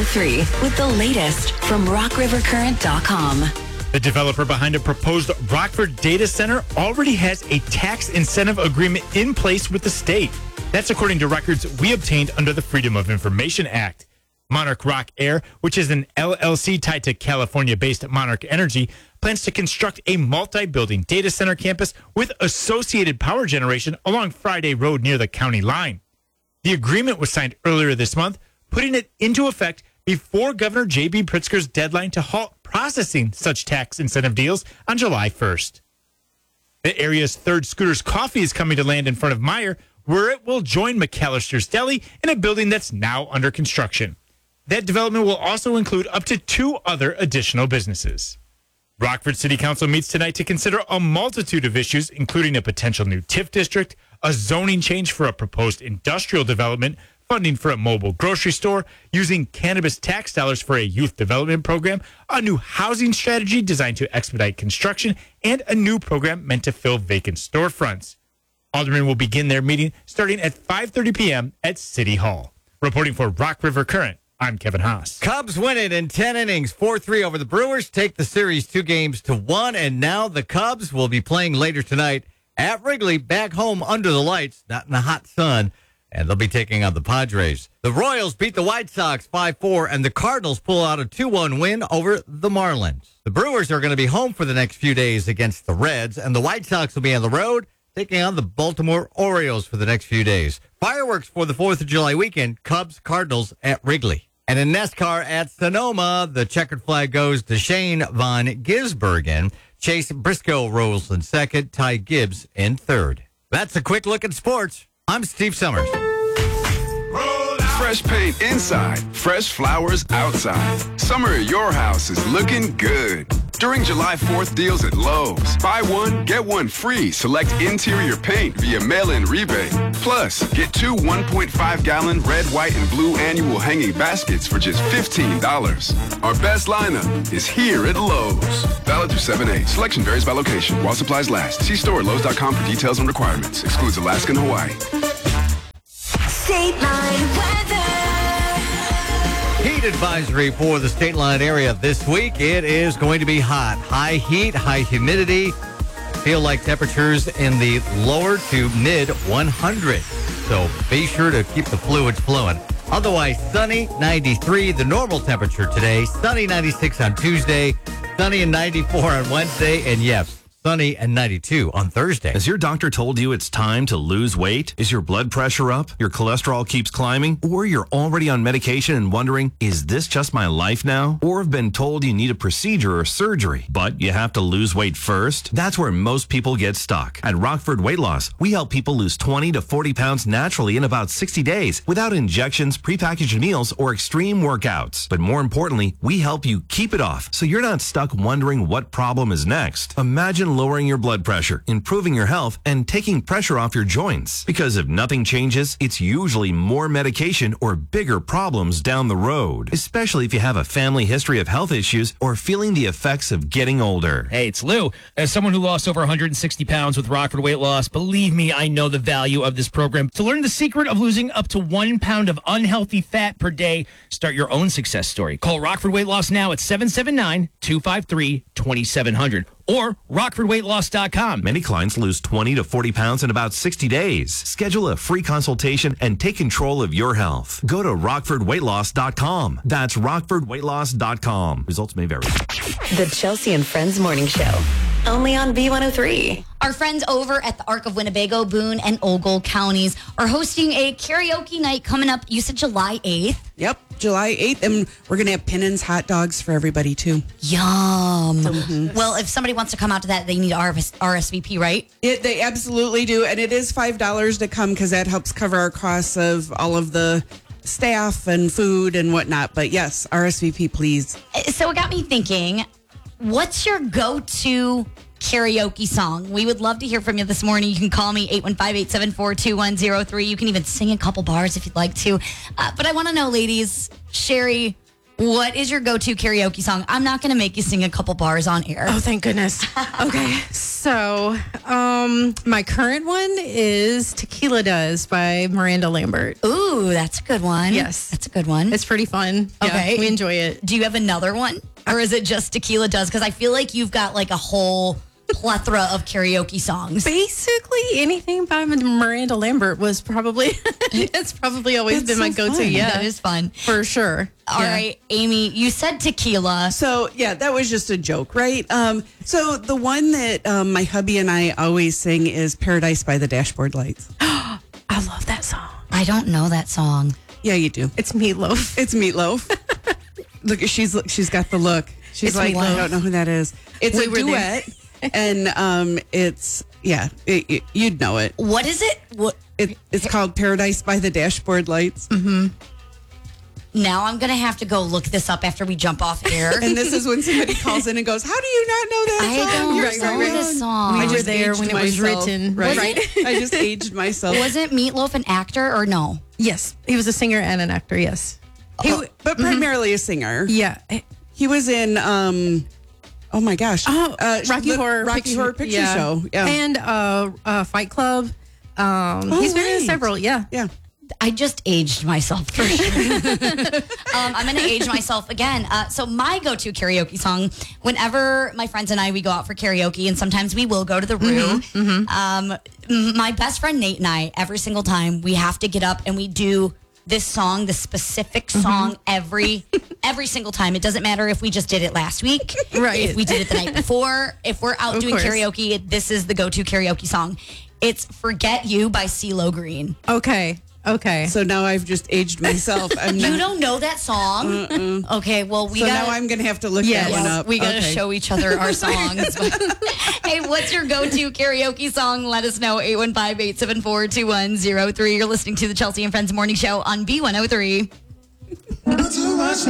B103 with the latest from RockRiverCurrent.com. The developer behind a proposed Rockford data center already has a tax incentive agreement in place with the state. That's according to records we obtained under the Freedom of Information Act. Monarch Rock Air, which is an LLC tied to California-based Monarch Energy, plans to construct a multi-building data center campus with associated power generation along Friday Road near the county line. The agreement was signed earlier this month, putting it into effect before Governor J.B. Pritzker's deadline to halt processing such tax incentive deals on July 1st. The area's third Scooters Coffee is coming to land in front of Meijer, where it will join McAllister's Deli in a building that's now under construction. That development will also include up to 2 other additional businesses. Rockford City Council meets tonight to consider a multitude of issues, including a potential new TIF district, a zoning change for a proposed industrial development, funding for a mobile grocery store, using cannabis tax dollars for a youth development program, a new housing strategy designed to expedite construction, and a new program meant to fill vacant storefronts. Aldermen will begin their meeting starting at 5:30 p.m. at City Hall. Reporting for Rock River Current, I'm Kevin Haas. Cubs win it in 10 innings, 4-3 over the Brewers, take the series 2-1, and now the Cubs will be playing later tonight at Wrigley, back home under the lights, not in the hot sun, and they'll be taking on the Padres. The Royals beat the White Sox 5-4, and the Cardinals pull out a 2-1 win over the Marlins. The Brewers are going to be home for the next few days against the Reds, and the White Sox will be on the road, taking on the Baltimore Orioles for the next few days. Fireworks for the 4th of July weekend, Cubs, Cardinals at Wrigley. And in NASCAR at Sonoma, the checkered flag goes to Shane Von Gisbergen. Chase Briscoe rolls in second, Ty Gibbs in third. That's a quick look at sports. I'm Steve Summers. Fresh paint inside, fresh flowers outside. Summer at your house is looking good. During July 4th deals at Lowe's, buy one, get one free. Select interior paint via mail-in rebate. Plus, get 2 1.5-gallon red, white, and blue annual hanging baskets for just $15. Our best lineup is here at Lowe's. Valid through 7/8. Selection varies by location. While supplies last. See store at Lowe's.com for details and requirements. Excludes Alaska and Hawaii. State Line weather. Heat advisory for the State Line area this week. It is going to be hot. High heat, high humidity. Feel like temperatures in the lower to mid 100s. So be sure to keep the fluids flowing. Otherwise, sunny, 93, the normal temperature today. Sunny, 96 on Tuesday. Sunny and 94 on Wednesday. And yes, sunny and 92 on Thursday. Has your doctor told you it's time to lose weight? Is your blood pressure up? Your cholesterol keeps climbing? Or you're already on medication and wondering, is this just my life now? Or have been told you need a procedure or surgery, but you have to lose weight first? That's where most people get stuck. At Rockford Weight Loss, we help people lose 20 to 40 pounds naturally in about 60 days without injections, prepackaged meals, or extreme workouts. But more importantly, we help you keep it off so you're not stuck wondering what problem is next. Imagine lowering your blood pressure, improving your health, and taking pressure off your joints. Because if nothing changes, it's usually more medication or bigger problems down the road, especially if you have a family history of health issues or feeling the effects of getting older. Hey, it's Lou. As someone who lost over 160 pounds with Rockford Weight Loss, believe me, I know the value of this program. To learn the secret of losing up to 1 pound of unhealthy fat per day, start your own success story. Call Rockford Weight Loss now at 779-253-2700. or RockfordWeightLoss.com. Many clients lose 20 to 40 pounds in about 60 days. Schedule a free consultation and take control of your health. Go to RockfordWeightLoss.com. That's RockfordWeightLoss.com. Results may vary. The Chelsea and Friends Morning Show. Only on B103. Our friends over at the Arc of Winnebago, Boone, and Ogle counties are hosting a karaoke night coming up. You said July 8th? Yep, July 8th. And we're going to have Pinnins hot dogs for everybody, too. Yum. Well, if somebody wants to come out to that, they need RSVP, right? They absolutely do. And it is $5 to come because that helps cover our costs of all of the staff and food and whatnot. But yes, RSVP, please. So it got me thinking, what's your go-to karaoke song? We would love to hear from you this morning. You can call me 815-874-2103. You can even sing a couple bars if you'd like to. But I want to know, ladies, Sherry, What is your go-to karaoke song? I'm not going to make you sing a couple bars on air. Oh, thank goodness. Okay, so my current one is Tequila Does by Miranda Lambert. Ooh, that's a good one. Yes. That's a good one. It's pretty fun. Yeah, Okay. we enjoy it. Do you have another one? Or is it just Tequila Does? Because I feel like you've got like a whole plethora of karaoke songs. Basically, anything by Miranda Lambert was probably, it's probably always That's been my so go-to. fun. Yeah, That is fun. for sure. All right, Amy, you said tequila. So yeah, that was just a joke, right? So the one that my hubby and I always sing is "Paradise by the Dashboard Lights." I love that song. I don't know that song. Yeah, you do. It's Meatloaf. It's Meatloaf. Look, she's got the look. She's It's like, Meatloaf. I don't know who that is. It's We a were there. duet, and it's you'd know it. What is it? What? It's called "Paradise by the Dashboard Lights," Now I'm gonna have to go look this up after we jump off air. and this is when somebody calls in and goes, "How do you not know that I song? don't You're know so this young." song. We I were just there aged when it was myself, written, right? right? I just aged myself. Wasn't Meatloaf an actor or no? Yes, he was a singer and an actor. Yes. But primarily a singer. Yeah. He was in oh my gosh. Rocky Horror Picture Show. Yeah. And Fight Club. He's been in right. several. Yeah. yeah. I just aged myself for sure. I'm going to age myself again. So my go-to karaoke song, whenever my friends and I, we go out for karaoke, and sometimes we will go to the Roo. My best friend Nate and I, every single time, we have to get up and we do this song, this specific song, every single time. It doesn't matter if we just did it last week, Right. if we did it the night before, if we're out Of doing course. karaoke, this is the go-to karaoke song. It's "Forget You" by CeeLo Green. Okay. So now I've just aged myself. I'm You not, don't know that song? Okay, well, we so got now I'm going to have to look Yes. that one up. we got to Okay. show each other our songs. Hey, what's your go-to karaoke song? Let us know. 815-874-2103. You're listening to the Chelsea and Friends Morning Show on B103.